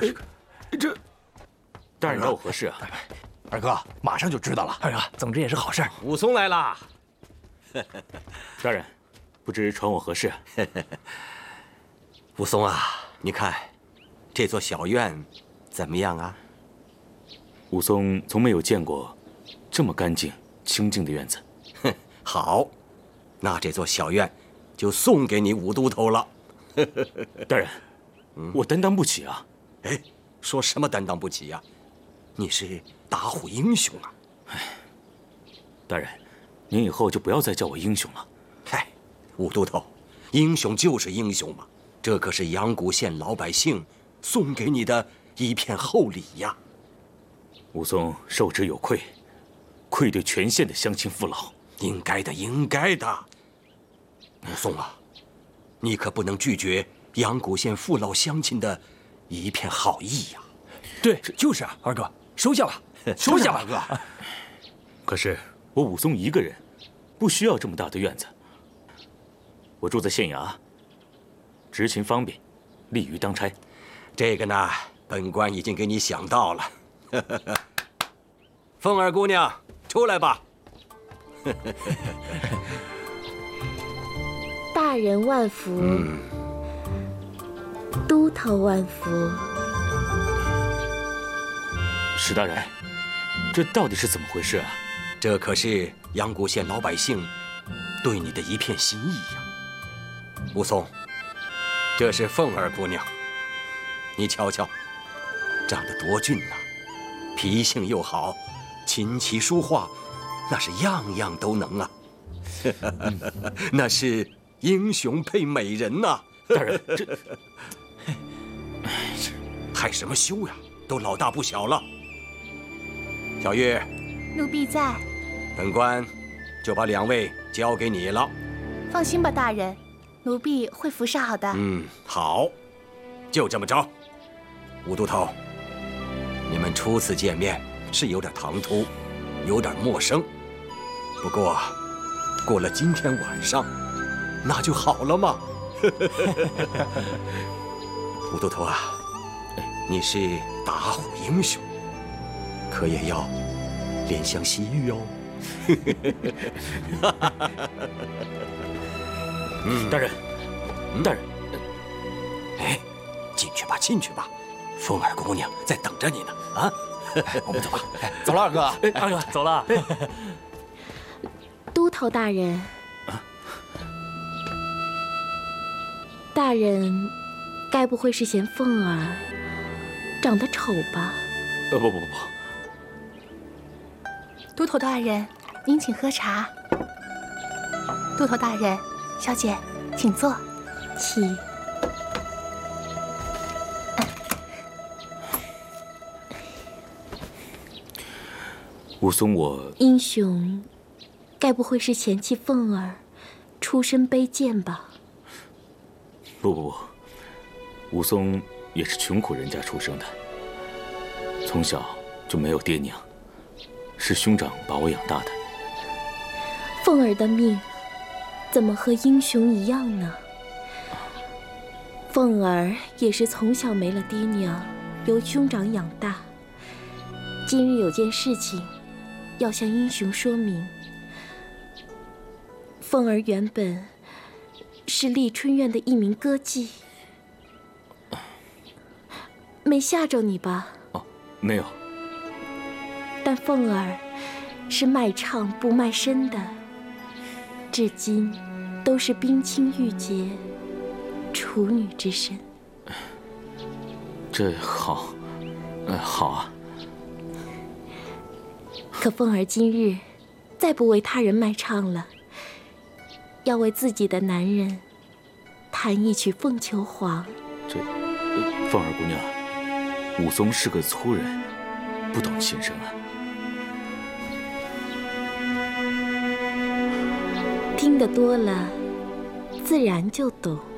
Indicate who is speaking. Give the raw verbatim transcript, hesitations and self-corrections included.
Speaker 1: 这个，这，
Speaker 2: 大人找我何事啊？
Speaker 1: 二哥，马上就知道了。
Speaker 3: 二哥，总之也是好事。
Speaker 4: 武松来啦！
Speaker 2: 大人，不知传我何事？
Speaker 4: 武松啊，你看，这座小院怎么样啊？
Speaker 2: 武松从没有见过这么干净清静的院子。
Speaker 4: 哼，好，那这座小院就送给你武都头了。
Speaker 2: 大人，我担当不起啊！
Speaker 4: 哎，说什么担当不起呀？你是打虎英雄啊！
Speaker 2: 哎，大人，您以后就不要再叫我英雄了。
Speaker 4: 嗨，武都头，英雄就是英雄嘛，这可是阳谷县老百姓送给你的一片厚礼呀。
Speaker 2: 武松受之有愧，愧对全县的乡亲父老。
Speaker 4: 应该的，应该的。武松啊，你可不能拒绝阳谷县父老乡亲的一片好意呀。
Speaker 3: 对，就是啊，二哥，收下了，收下了，
Speaker 1: 哥。
Speaker 2: 可是我武松一个人，不需要这么大的院子。我住在县衙，执勤方便，利于当差。
Speaker 4: 这个呢，本官已经给你想到了。凤儿姑娘，出来吧。
Speaker 5: 大人万福，
Speaker 4: 嗯，
Speaker 5: 都头万福。
Speaker 2: 史大人，这到底是怎么回事啊？
Speaker 4: 这可是阳谷县老百姓对你的一片心意呀。武松，这是凤儿姑娘，你瞧瞧，长得多俊呐，脾性又好，琴棋书画，那是样样都能啊。那是英雄配美人呐。
Speaker 2: 大人，这
Speaker 4: 害什么羞呀？都老大不小了。小月，
Speaker 6: 奴婢在。
Speaker 4: 本官就把两位交给你了。
Speaker 6: 放心吧，大人，奴婢会服侍好的。
Speaker 4: 嗯，好，就这么着。武都头，你们初次见面是有点唐突，有点陌生。不过，过了今天晚上，那就好了嘛。武都头啊，你是打虎英雄，可也要怜香惜玉哦。
Speaker 2: 嗯，大人，大人，
Speaker 4: 哎，进去吧，进去吧，凤儿姑娘在等着你呢。啊，我们走吧。
Speaker 1: 走了，二哥。
Speaker 3: 哎，二哥，走了。
Speaker 5: 都头大人，大人，该不会是嫌凤儿长得丑吧？
Speaker 2: 呃，不不不不。
Speaker 6: 都头大人，您请喝茶。都头大人，小姐，请坐。
Speaker 5: 请。
Speaker 2: 武松，我
Speaker 5: 英雄，该不会是嫌弃凤儿出身卑贱吧？
Speaker 2: 不不不，武松也是穷苦人家出生的，从小就没有爹娘，是兄长把我养大的。
Speaker 5: 凤儿的命怎么和英雄一样呢？凤儿也是从小没了爹娘，由兄长养大。今日有件事情要向英雄说明。凤儿原本是丽春院的一名歌妓，没吓着你吧？
Speaker 2: 哦，没有。
Speaker 5: 但凤儿是卖唱不卖身的，至今都是冰清玉洁、处女之身。
Speaker 2: 这好，呃，好啊。
Speaker 5: 可凤儿今日再不为他人卖唱了，要为自己的男人弹一曲《凤求凰》。
Speaker 2: 这，呃、凤儿姑娘，武松是个粗人，不懂琴声啊。
Speaker 5: 听得多了，自然就懂。